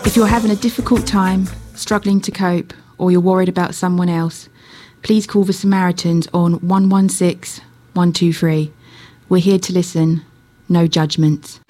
If you're having a difficult time, struggling to cope, or you're worried about someone else, please call the Samaritans on 116 123. We're here to listen. No judgments.